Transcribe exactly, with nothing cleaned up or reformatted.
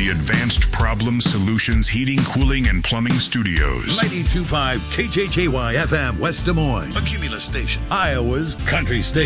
the Advanced Problem Solutions Heating, Cooling, and Plumbing Studios. ninety-two point five K J J Y F M, West Des Moines. A Cumulus station. Iowa's country station.